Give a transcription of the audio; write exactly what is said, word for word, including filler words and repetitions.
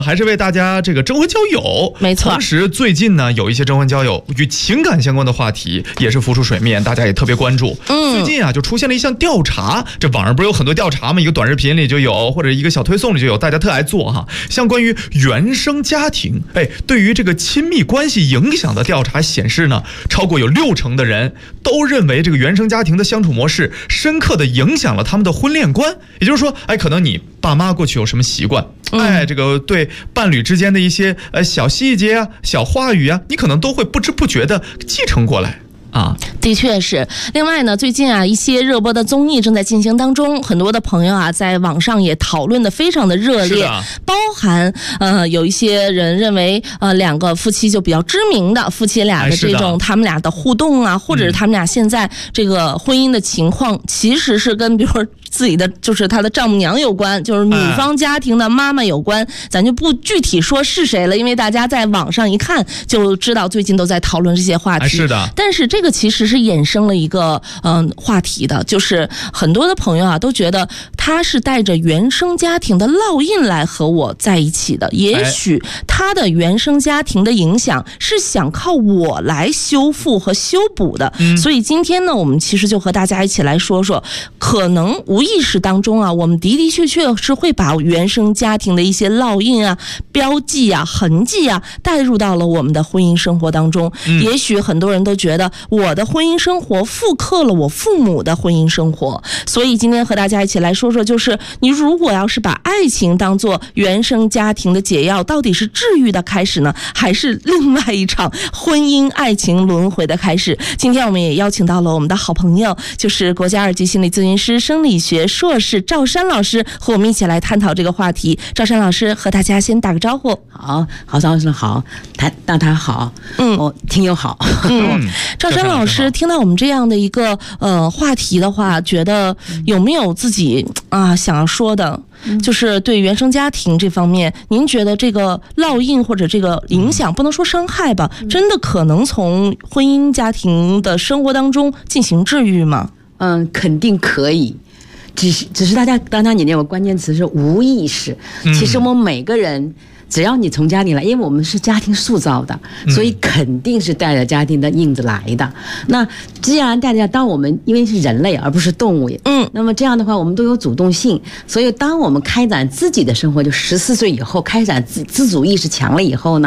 还是为大家这个征婚交友， 没错。 同时最近呢，有一些征婚交友与情感相关的话题也是浮出水面，大家也特别关注。嗯，最近啊就出现了一项调查，这网上不是有很多调查吗？一个短视频里就有，或者一个小推送里就有，大家特爱做哈。像关于原生家庭，哎，对于这个亲密关系影响的调查显示呢，超过有六成的人都认为这个原生家庭的相处模式深刻的影响了他们的婚恋观。也就是说，哎，可能你爸妈过去有什么习惯，哎，这个对伴侣之间的一些呃小细节啊、小话语啊，你可能都会不知不觉的继承过来。啊， 的确是。另外呢，最近啊，一些热播的综艺正在进行当中，很多的朋友啊，在网上也讨论的非常的热烈，包含呃，有一些人认为呃，两个夫妻就比较知名的夫妻俩的这种、哎、他们俩的互动啊，或者是他们俩现在这个婚姻的情况，嗯、其实是跟比如说自己的就是他的丈母娘有关，就是女方家庭的妈妈有关，哎、咱就不具体说是谁了，因为大家在网上一看就知道，最近都在讨论这些话题。哎、 是的， 但是这。这个其实是衍生了一个嗯、呃、话题的，就是很多的朋友啊都觉得他是带着原生家庭的烙印来和我在一起的，也许他的原生家庭的影响是想靠我来修复和修补的。嗯、所以今天呢，我们其实就和大家一起来说说，可能无意识当中啊，我们的的确确是会把原生家庭的一些烙印啊、标记啊、痕迹啊带入到了我们的婚姻生活当中。嗯、也许很多人都觉得我的婚姻生活复刻了我父母的婚姻生活，所以今天和大家一起来说说，就是你如果要是把爱情当作原生家庭的解药，到底是治愈的开始呢，还是另外一场婚姻爱情轮回的开始？今天我们也邀请到了我们的好朋友，就是国家二级心理咨询师、生理学硕士赵珊老师，和我们一起来探讨这个话题。赵珊老师和大家先打个招呼。 好，郝老师好，他大家好，嗯，我听友好， 嗯，赵珊老师听到我们这样的一个呃话题的话，觉得有没有自己啊想要说的？就是对原生家庭这方面，您觉得这个烙印或者这个影响，不能说伤害吧，真的可能从婚姻家庭的生活当中进行治愈吗？ 嗯，肯定可以。只是只是大家刚才你那个关键词是无意识，其实我们每个人。只要你从家庭来，因为我们是家庭塑造的，所以肯定是带着家庭的印子来的。嗯、那既然大家，当我们因为是人类而不是动物，嗯，那么这样的话，我们都有主动性，所以当我们开展自己的生活，就十四岁以后开展自自主意识强了以后呢，